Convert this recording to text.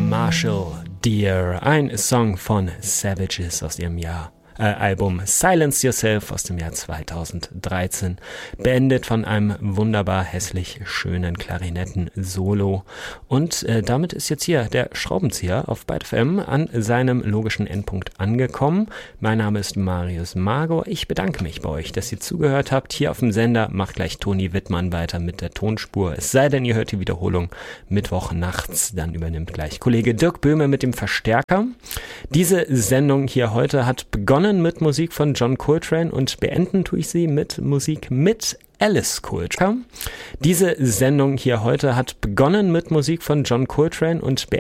Marshall Deer, ein Song von Savages aus ihrem Album Silence Yourself aus dem Jahr 2013, beendet von einem wunderbar hässlich schönen Klarinetten-Solo. Und damit ist jetzt hier der Schraubenzieher auf Byte FM an seinem logischen Endpunkt angekommen. Mein Name ist Marius Margot. Ich bedanke mich bei euch, dass ihr zugehört habt. Hier auf dem Sender macht gleich Toni Wittmann weiter mit der Tonspur. Es sei denn, ihr hört die Wiederholung Mittwoch nachts. Dann übernimmt gleich Kollege Dirk Böhme mit dem Verstärker. Diese Sendung hier heute hat begonnen mit Musik von John Coltrane und beenden tue ich sie mit Musik mit Alice Coltrane. Diese Sendung hier heute hat begonnen mit Musik von John Coltrane und